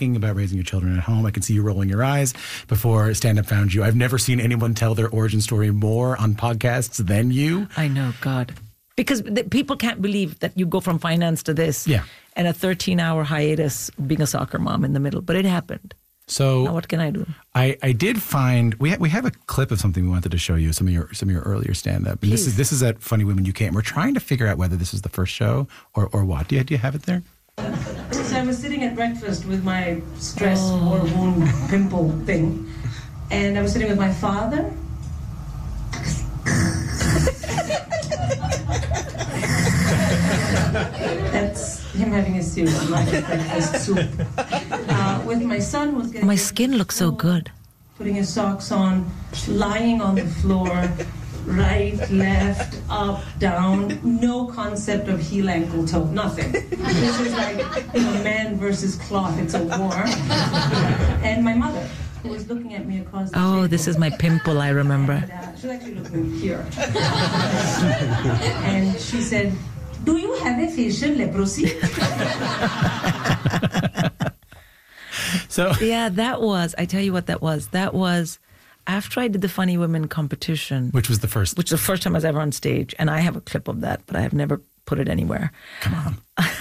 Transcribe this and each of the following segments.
thinking about raising your children at home. I can see you rolling your eyes before stand-up found you. I've never seen anyone tell their origin story more on podcasts than you. I know, God. Because people can't believe that you go from finance to this. Yeah. And a 13-hour hiatus being a soccer mom in the middle. But it happened. So now what can I do? I did find we have a clip of something we wanted to show you, some of your earlier stand-up. And this is at Funny Women UK. And we're trying to figure out whether this is the first show or what. Do you have it there? So I was sitting at breakfast with my stress hormone pimple thing. And I was sitting with my father. That's him having a cereal, not a breakfast soup. With my son was getting... My skin looks so good. Putting his socks on, lying on the floor, right, left, up, down, no concept of heel, ankle, toe, nothing. This is like, man versus cloth, it's a war. And my mother was looking at me across the table. This is my pimple, I remember. And, she was actually looking here. And she said, "Do you have a facial leprosy?" So yeah, I tell you what that was. That was after I did the Funny Women competition. Which was the first time I was ever on stage. And I have a clip of that, but I have never put it anywhere. Come on.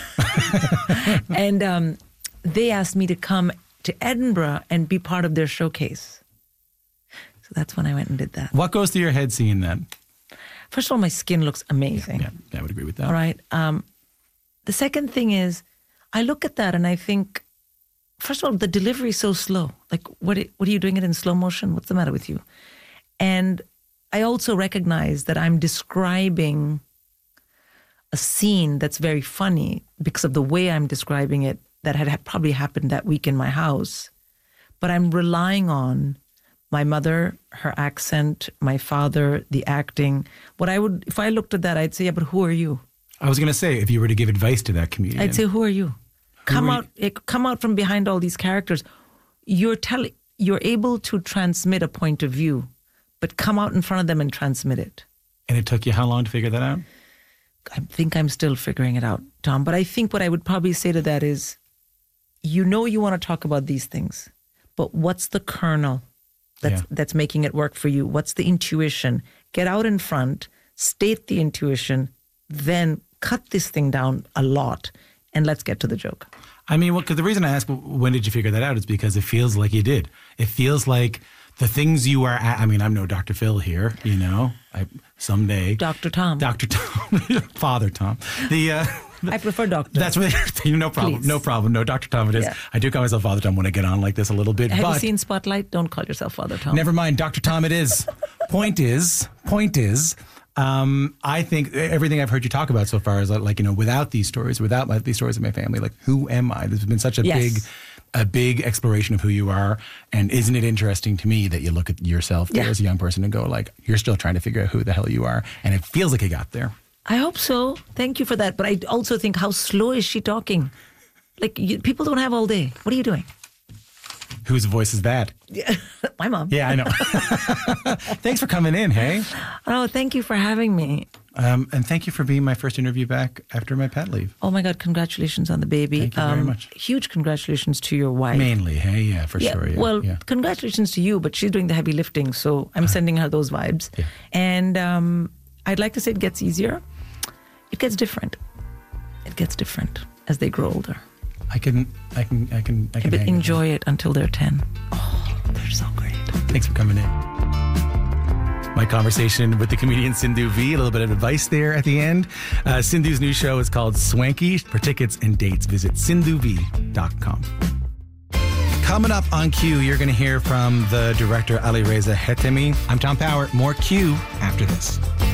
And they asked me to come to Edinburgh and be part of their showcase. So that's when I went and did that. What goes through your head seeing that? First of all, my skin looks amazing. Yeah, I would agree with that. All right. The second thing is, I look at that and I think, first of all, the delivery is so slow. Like, what are you doing it in slow motion? What's the matter with you? And I also recognize that I'm describing a scene that's very funny because of the way I'm describing it that had probably happened that week in my house. But I'm relying on my mother, her accent, my father, the acting. If I looked at that, I'd say, yeah, but who are you? I was going to say, if you were to give advice to that comedian. I'd say, who are you? Come out from behind all these characters. You're able to transmit a point of view, but come out in front of them and transmit it. And it took you how long to figure that out? I think I'm still figuring it out, Tom. But I think what I would probably say to that is, you want to talk about these things, but what's the kernel that's making it work for you? What's the intuition? Get out in front, state the intuition, then cut this thing down a lot, and let's get to the joke. I mean, because the reason I ask, when did you figure that out, is because it feels like you did. It feels like the things you are at, I mean, I'm no Dr. Phil here, someday. Dr. Tom. Father Tom. I prefer doctor. That's what, no problem. Please. No problem. No, Dr. Tom it is. Yeah. I do call myself Father Tom when I get on like this a little bit. Have you seen Spotlight? Don't call yourself Father Tom. Never mind. Dr. Tom it is. Point is, I think everything I've heard you talk about so far is without these stories of my family, like, who am I? This has been such a big exploration of who you are. And isn't it interesting to me that you look at yourself there as a young person and go, like, you're still trying to figure out who the hell you are. And it feels like you got there. I hope so. Thank you for that. But I also think, how slow is she talking? Like, people don't have all day. What are you doing? Whose voice is that? My mom. Yeah, I know. Thanks for coming in, hey? Oh, thank you for having me. And thank you for being my first interview back after my pet leave. Oh, my God. Congratulations on the baby. Thank you very much. Huge congratulations to your wife. Mainly, hey? Yeah, for sure. Yeah. Well, congratulations to you, but she's doing the heavy lifting, so I'm sending her those vibes. Yeah. And I'd like to say it gets easier. It gets different. It gets different as they grow older. I can But enjoy it until they're 10. Oh, they're so great. Thanks for coming in. My conversation with the comedian Sindhu V. A little bit of advice there at the end. Sindhu's new show is called Swanky. For tickets and dates, visit sindhuv.com. Coming up on Q, you're going to hear from the director Alireza Hetemi. I'm Tom Power. More Q after this.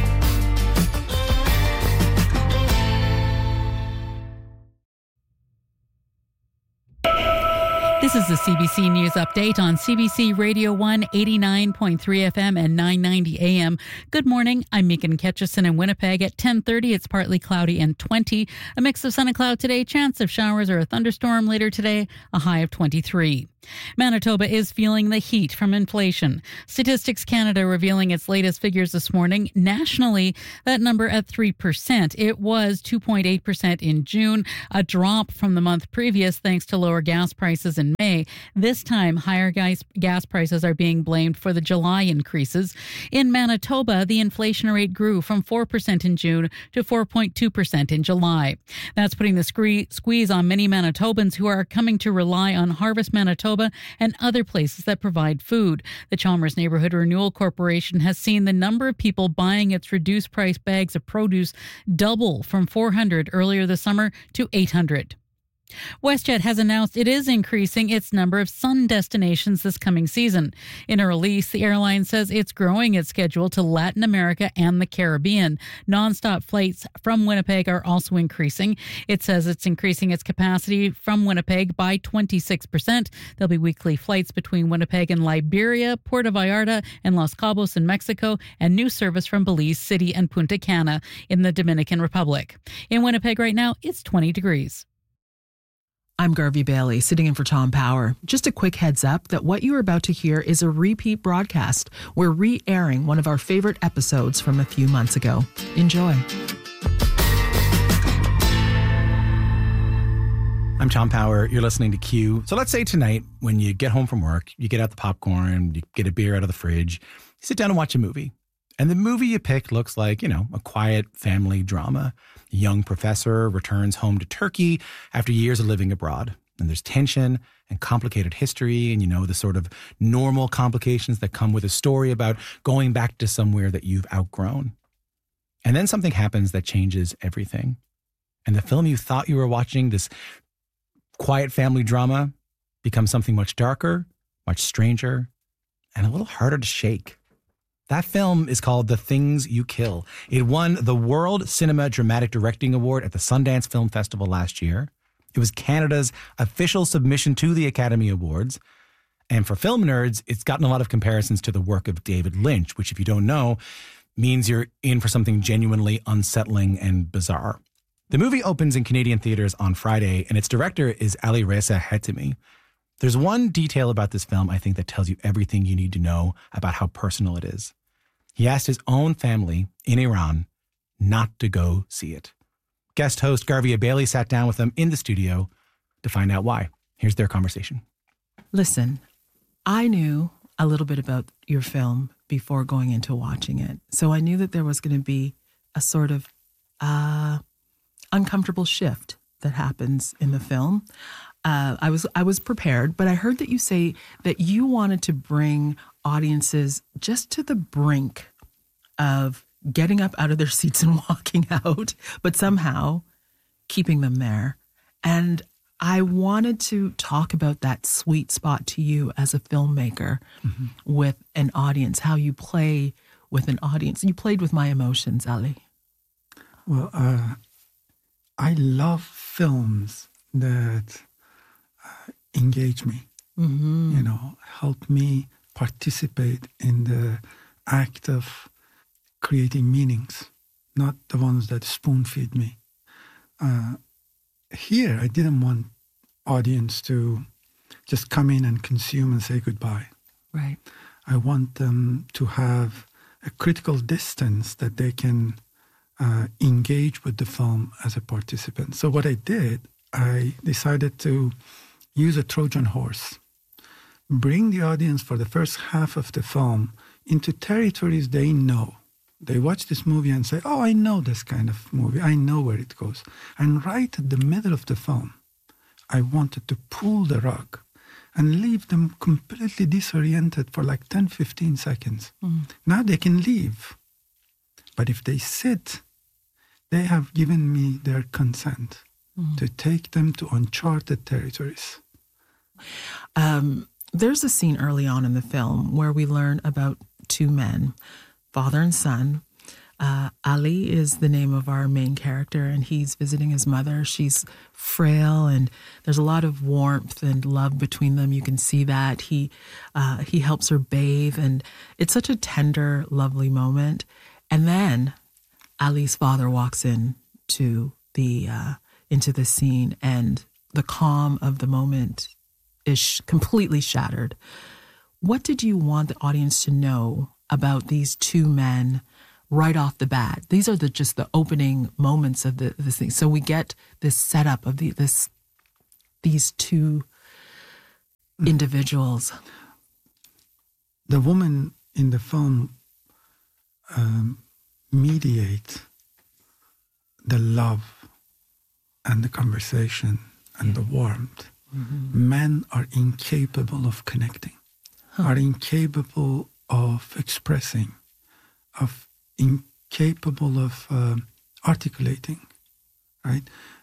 This is the CBC News Update on CBC Radio 1, 89.3 FM and 990 AM. Good morning. I'm Megan Ketchison in Winnipeg. At 10:30, it's partly cloudy and 20. A mix of sun and cloud today. Chance of showers or a thunderstorm later today. A high of 23. Manitoba is feeling the heat from inflation. Statistics Canada revealing its latest figures this morning. Nationally, that number at 3%. It was 2.8% in June, a drop from the month previous thanks to lower gas prices in May. pay. This time, higher gas prices are being blamed for the July increases. In Manitoba, the inflation rate grew from 4% in June to 4.2% in July. That's putting the squeeze on many Manitobans who are coming to rely on Harvest Manitoba and other places that provide food. The Chalmers Neighborhood Renewal Corporation has seen the number of people buying its reduced price bags of produce double from 400 earlier this summer to 800. WestJet has announced it is increasing its number of sun destinations this coming season. In a release, the airline says it's growing its schedule to Latin America and the Caribbean. Nonstop flights from Winnipeg are also increasing. It says it's increasing its capacity from Winnipeg by 26%. There'll be weekly flights between Winnipeg and Liberia, Puerto Vallarta, and Los Cabos in Mexico, and new service from Belize City and Punta Cana in the Dominican Republic. In Winnipeg right now, it's 20 degrees. I'm Garvey Bailey, sitting in for Tom Power. Just a quick heads up that what you are about to hear is a repeat broadcast. We're re-airing one of our favorite episodes from a few months ago. Enjoy. I'm Tom Power. You're listening to Q. So let's say tonight, when you get home from work, you get out the popcorn, you get a beer out of the fridge, you sit down and watch a movie. And the movie you picked looks like, a quiet family drama. A young professor returns home to Turkey after years of living abroad. And there's tension and complicated history and, the sort of normal complications that come with a story about going back to somewhere that you've outgrown. And then something happens that changes everything. And the film you thought you were watching, this quiet family drama, becomes something much darker, much stranger, and a little harder to shake. That film is called The Things You Kill. It won the World Cinema Dramatic Directing Award at the Sundance Film Festival last year. It was Canada's official submission to the Academy Awards. And for film nerds, it's gotten a lot of comparisons to the work of David Lynch, which, if you don't know, means you're in for something genuinely unsettling and bizarre. The movie opens in Canadian theaters on Friday, and its director is Ali Reza Hetemi. There's one detail about this film I think that tells you everything you need to know about how personal it is. He asked his own family in Iran not to go see it. Guest host Garvey Bailey sat down with them in the studio to find out why. Here's their conversation. Listen, I knew a little bit about your film before going into watching it. So I knew that there was going to be a sort of uncomfortable shift that happens in the film. I was prepared, but I heard that you say that you wanted to bring audiences just to the brink of getting up out of their seats and walking out, but somehow keeping them there. And I wanted to talk about that sweet spot to you as a filmmaker with an audience, how you play with an audience. You played with my emotions, Ali. Well, I love films that engage me, help me participate in the act of creating meanings, not the ones that spoon feed me. Here, I didn't want audience to just come in and consume and say goodbye. Right. I want them to have a critical distance that they can engage with the film as a participant. So what I did, I decided to use a Trojan horse, bring the audience for the first half of the film into territories they know. They watch this movie and say, oh, I know this kind of movie. I know where it goes. And right at the middle of the film, I wanted to pull the rug and leave them completely disoriented for like 10, 15 seconds. Now they can leave. But if they sit, they have given me their consent to take them to uncharted territories. There's a scene early on in the film where we learn about two men, father and son. Ali is the name of our main character, and he's visiting his mother. She's frail, and there's a lot of warmth and love between them. You can see that. He helps her bathe, and it's such a tender, lovely moment. And then Ali's father walks into the scene, and the calm of the moment is completely shattered. What did you want the audience to know about these two men right off the bat? These are just the opening moments of this thing. So we get this setup of these two individuals. The woman in the film mediates the love and the conversation and the warmth. Mm-hmm. Men are incapable of connecting, are incapable of expressing, incapable of articulating, right?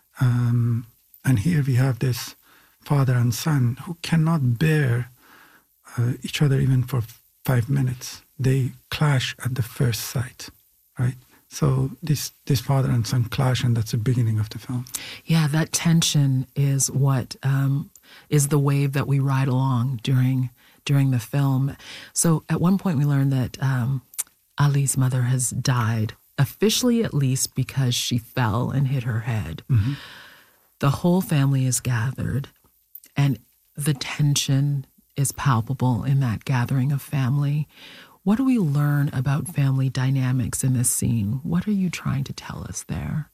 And here we have this father and son who cannot bear each other even for 5 minutes. They clash at the first sight, right? So this father and son clash, and that's the beginning of the film. Yeah, that tension is what is the wave that we ride along during the film. So at one point we learned that Ali's mother has died, officially at least, because she fell and hit her head. Mm-hmm. The whole family is gathered, and the tension is palpable in that gathering of family. What do we learn about family dynamics in this scene? What are you trying to tell us there?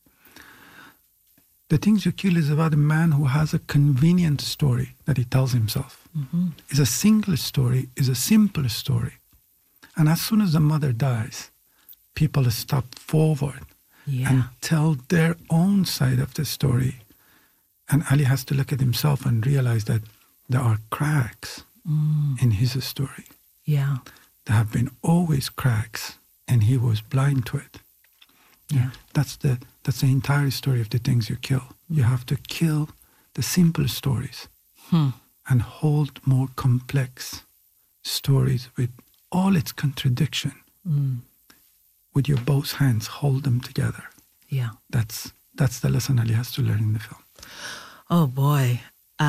The Things You Kill is about a man who has a convenient story that he tells himself. Mm-hmm. It's a single story, it's a simple story. And as soon as the mother dies, people step forward and tell their own side of the story. And Ali has to look at himself and realize that there are cracks in his story. Yeah. There have been always cracks, and he was blind to it. Yeah. That's the entire story of The Things You Kill. You have to kill the simple stories and hold more complex stories with all its contradiction. With your both hands, hold them together. Yeah. That's the lesson Ali has to learn in the film. Oh boy.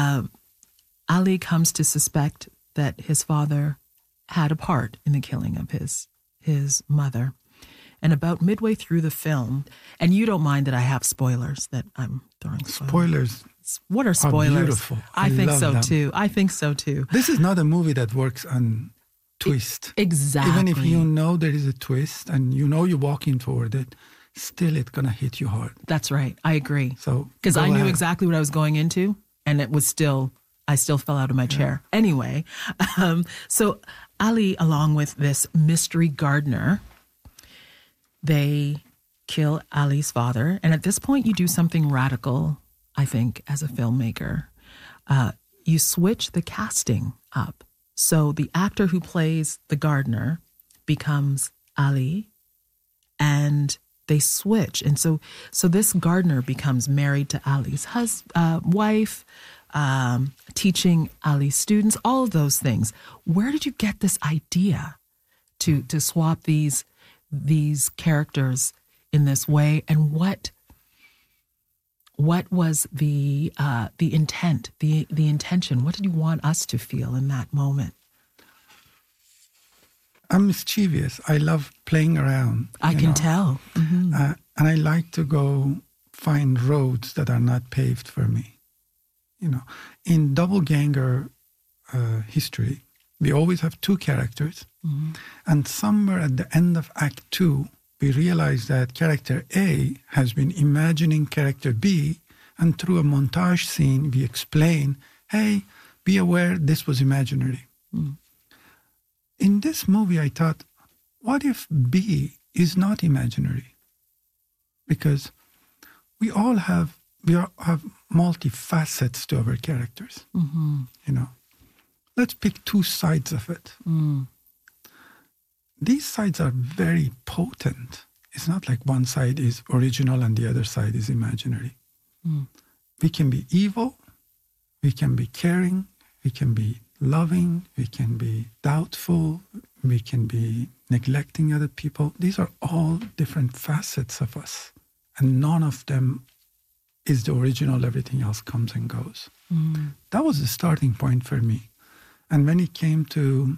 Ali comes to suspect that his father had a part in the killing of his mother. And about midway through the film, and you don't mind that I have spoilers, that I'm throwing spoilers. What are spoilers? Are beautiful. I think so them. too. I think so too. This is not a movie that works on twist. Exactly. Even if you know there is a twist and you know you're walking toward it, still it's going to hit you hard. That's right. I agree. So because I knew exactly what I was going into, and it was I still fell out of my chair. Anyway, so Ali, along with this mystery gardener, they kill Ali's father. And at this point, you do something radical, I think, as a filmmaker. You switch the casting up. So the actor who plays the gardener becomes Ali, and they switch. And so this gardener becomes married to Ali's wife, teaching Ali's students, all of those things. Where did you get this idea to swap these characters in this way, and what was the intent, the intention? What did you want us to feel in that moment? I'm mischievous. I love playing around. I can tell. Mm-hmm. And I like to go find roads that are not paved for me. In Doppelganger history, we always have two characters. Mm-hmm. And somewhere at the end of Act 2, we realize that character A has been imagining character B, and through a montage scene, we explain, hey, be aware this was imaginary. Mm. In this movie, I thought, what if B is not imaginary? Because we have multifacets to our characters. Mm-hmm. Let's pick two sides of it. Mm. These sides are very potent. It's not like one side is original and the other side is imaginary. Mm. We can be evil, we can be caring, we can be loving, we can be doubtful, we can be neglecting other people. These are all different facets of us, and none of them is the original. Everything else comes and goes. Mm. That was the starting point for me. And when it came to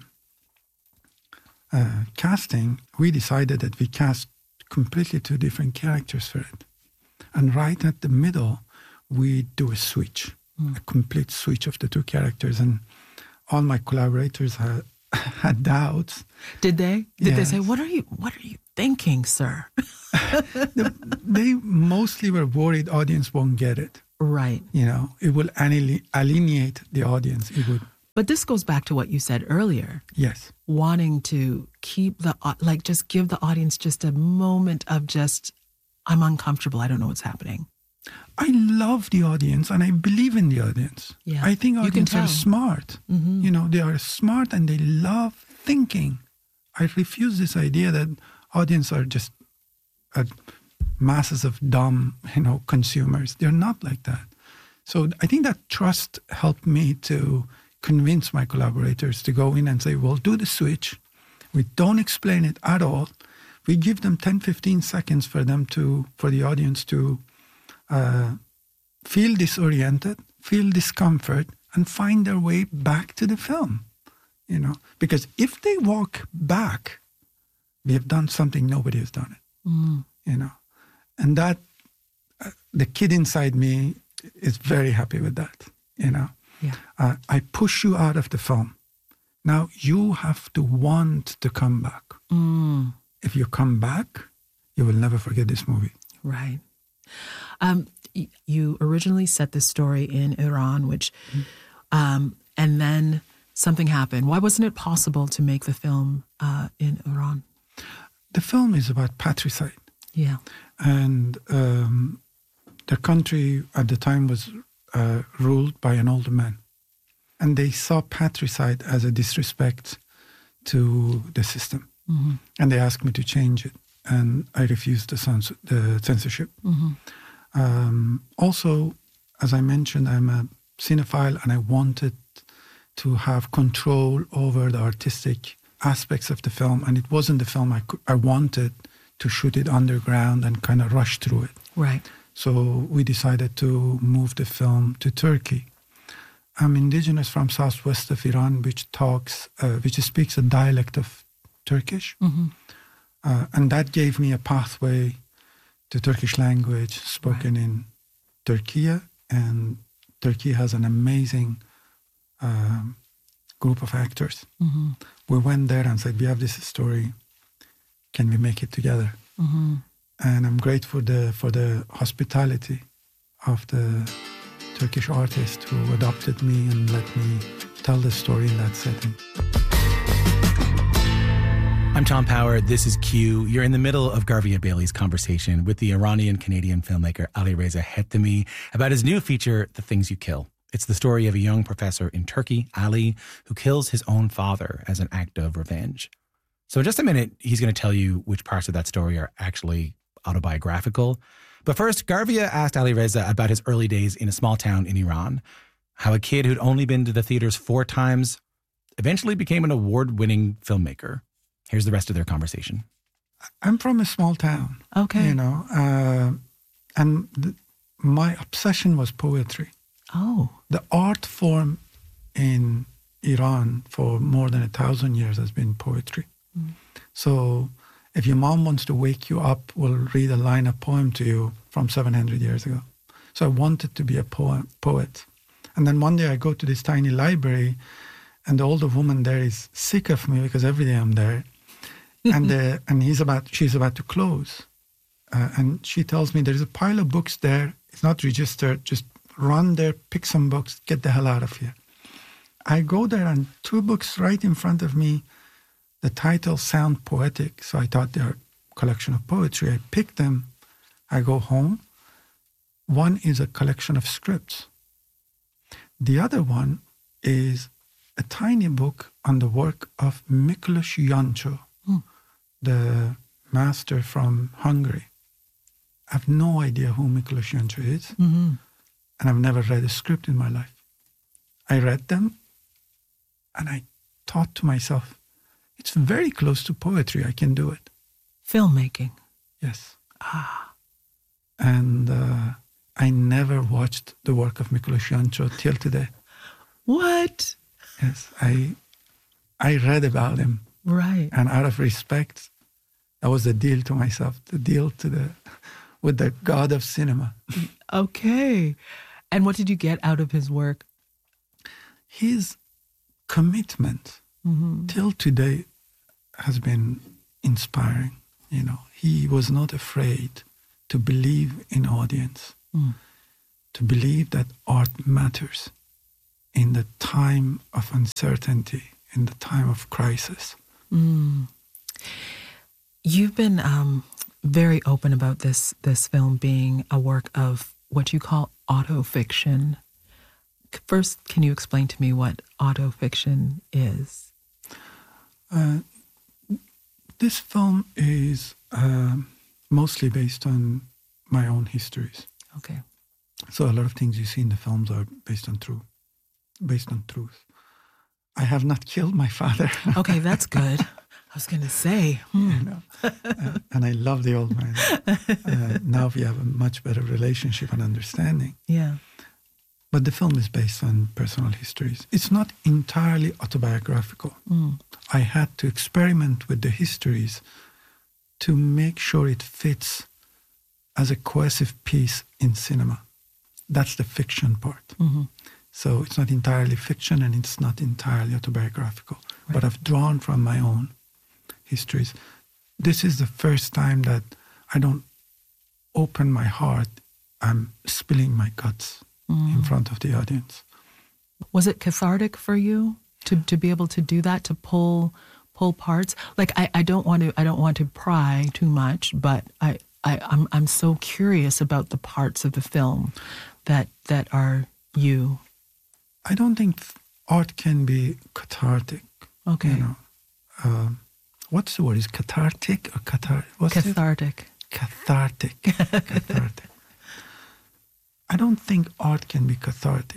casting, we decided that we cast completely two different characters for it. And right at the middle, we do a switch, a complete switch of the two characters. And all my collaborators had doubts. Did they? Did they say, what are you thinking, sir? They mostly were worried audience won't get it. Right. It will alienate the audience. It would But this goes back to what you said earlier. Yes. Wanting to keep just give the audience just a moment of I'm uncomfortable. I don't know what's happening. I love the audience and I believe in the audience. Yeah. I think audiences are smart. Mm-hmm. They are smart and they love thinking. I refuse this idea that audience are just masses of dumb, consumers. They're not like that. So I think that trust helped me to convince my collaborators to go in and say, we'll do the switch. We don't explain it at all. We give them 10, 15 seconds for the audience to feel disoriented, feel discomfort, and find their way back to the film. Because if they walk back, we have done something nobody has done it. And that the kid inside me is very happy with that. Yeah. I push you out of the film. Now you have to want to come back. If you come back, you will never forget this movie. Right. You originally set this story in Iran, and then something happened. Why wasn't it possible to make the film in Iran? The film is about patricide. Yeah. And the country at the time was ruled by an older man. And they saw patricide as a disrespect to the system. Mm-hmm. And they asked me to change it. And I refused the censorship. Mm-hmm. Also, as I mentioned, I'm a cinephile and I wanted to have control over the artistic aspects of the film. And it wasn't the film I wanted to shoot it underground and kind of rush through it. Right. So we decided to move the film to Turkey. I'm indigenous from southwest of Iran, which speaks a dialect of Turkish. Mm-hmm. And that gave me a pathway to Turkish language spoken in Turkey. And Turkey has an amazing group of actors. Mm-hmm. We went there and said, we have this story. Can we make it together? Mm-hmm. And I'm grateful for the hospitality of the Turkish artist who adopted me and let me tell the story in that setting. I'm Tom Power. This is Q. You're in the middle of Garvia Bailey's conversation with the Iranian-Canadian filmmaker Alireza Hetemi about his new feature, The Things You Kill. It's the story of a young professor in Turkey, Ali, who kills his own father as an act of revenge. So in just a minute, he's going to tell you which parts of that story are actually autobiographical. But first, Garvia asked Alireza about his early days in a small town in Iran, how a kid who'd only been to the theaters 4 times eventually became an award-winning filmmaker. Here's the rest of their conversation. I'm from a small town. Okay. And my obsession was poetry. Oh. The art form in Iran for more than 1,000 years has been poetry. Mm. So if your mom wants to wake you up, will read a line of poem to you from 700 years ago. So I wanted to be a poet. And then one day I go to this tiny library and the older woman there is sick of me because every day I'm there. And she's about to close. And she tells me there's a pile of books there. It's not registered. Just run there, pick some books, get the hell out of here. I go there and 2 books right in front of me. The titles sound poetic, so I thought they're a collection of poetry. I pick them. I go home. One is a collection of scripts. The other one is a tiny book on the work of Miklos Jancsó, the master from Hungary. I have no idea who Miklos Jancsó is, and I've never read a script in my life. I read them, and I thought to myself, it's very close to poetry. I can do it. Filmmaking. Yes. And I never watched the work of Miklos Jancsó till today. What? Yes, I read about him. Right. And out of respect, that was the deal to myself, the deal with the god of cinema. Okay. And what did you get out of his work? His commitment till today has been inspiring. He was not afraid to believe in audience, to believe that art matters. in the time of uncertainty, in the time of crisis. You've been very open about this film being a work of what you call autofiction. First, can you explain to me what autofiction is? This film is mostly based on my own histories. Okay. So a lot of things you see in the films are based on truth. I have not killed my father. Okay, that's good. I was going to say. And I love the old man. Now we have a much better relationship and understanding. Yeah. But the film is based on personal histories. It's not entirely autobiographical. I had to experiment with the histories to make sure it fits as a cohesive piece in cinema. That's the fiction part. So it's not entirely fiction and it's not entirely autobiographical. Right. But I've drawn from my own histories. This is the first time that I don't open my heart. I'm spilling my guts in front of the audience. Was it cathartic for you to be able to do that, to pull parts? Like I don't want to pry too much, but I'm so curious about the parts of the film that are you. I don't think art can be cathartic. Okay. You know, what's the word? Is cathartic or cathartic? Cathartic. Cathartic. I don't think art can be cathartic.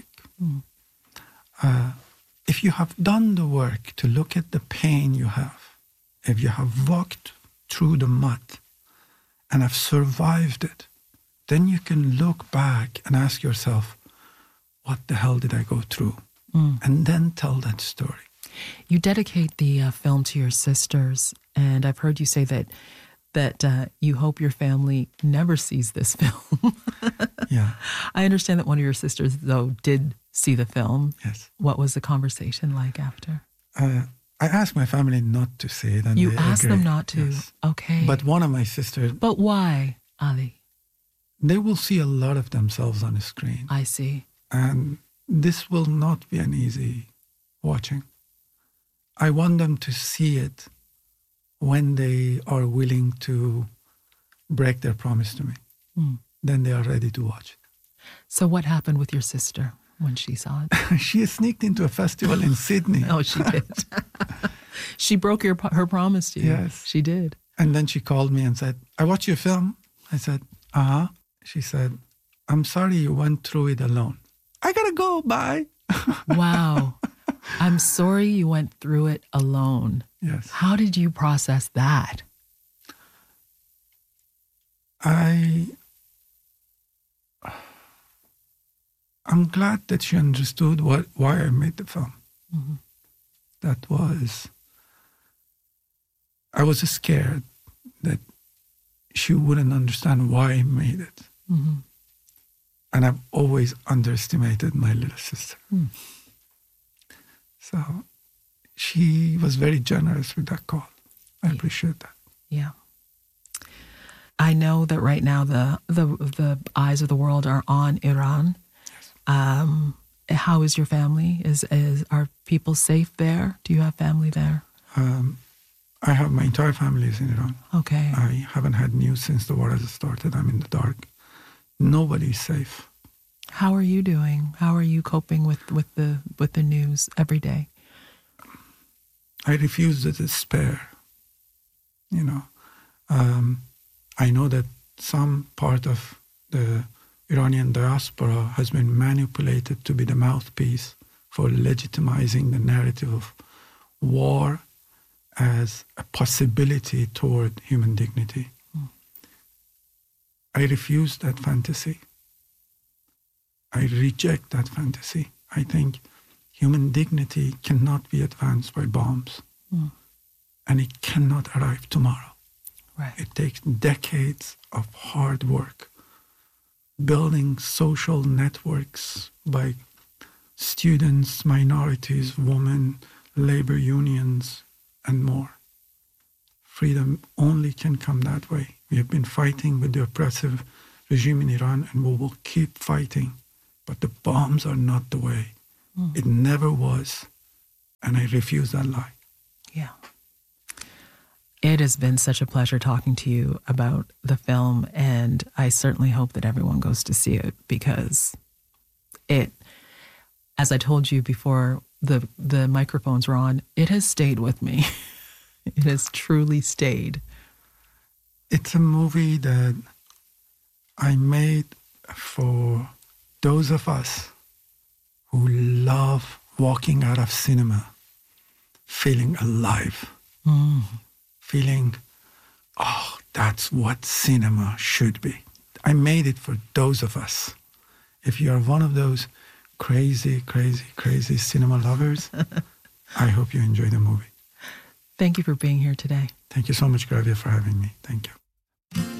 If you have done the work to look at the pain you have, if you have walked through the mud and have survived it, then you can look back and ask yourself, what the hell did I go through? And then tell that story. You dedicate the film to your sisters, and I've heard you say that you hope your family never sees this film. Yeah. I understand that one of your sisters, though, did see the film. Yes. What was the conversation like after? I asked my family not to see it. And you they asked agreed. them not to? Yes. Okay. But one of my sisters... But why, Ali? They will see a lot of themselves on the screen. I see. And this will not be an easy watching. I want them to see it when they are willing to break their promise to me. Then they are ready to watch it. So what happened with your sister when she saw it? She sneaked into a festival in Sydney. Oh, she did. She broke her promise to you. Yes. She did. And then she called me and said, I watched your film. I said, uh-huh. She said, I'm sorry you went through it alone. I gotta go, bye. Wow. I'm sorry you went through it alone. Yes. How did you process that? I'm glad that she understood why I made the film. That was... I was scared that she wouldn't understand why I made it. And I've always underestimated my little sister. So she was very generous with that call. I appreciate that. Yeah. I know that right now the eyes of the world are on Iran. Yes. How is your family? Are people safe there? Do you have family there? I have my entire family is in Iran. Okay. I haven't had news since the war has started. I'm in the dark. Nobody's safe. How are you doing? How are you coping with the news every day? I refuse the despair. You know, I know that some part of the Iranian diaspora has been manipulated to be the mouthpiece for legitimizing the narrative of war as a possibility toward human dignity. I refuse that fantasy. I reject that fantasy. I think human dignity cannot be advanced by bombs. And it cannot arrive tomorrow. Right. It takes decades of hard work, building social networks by students, minorities, women, labor unions, and more. Freedom only can come that way. We have been fighting with the oppressive regime in Iran, and we will keep fighting. But the bombs are not the way. It never was. And I refuse that lie. Yeah. It has been such a pleasure talking to you about the film, and I certainly hope that everyone goes to see it, because it, as I told you before the microphones were on, it has stayed with me. It has truly stayed. It's a movie that I made for those of us who love walking out of cinema feeling alive, feeling, oh, that's what cinema should be. I made it for those of us. If you are one of those crazy, crazy, crazy cinema lovers, I hope you enjoy the movie. Thank you for being here today. Thank you so much, Gravia, for having me. Thank you.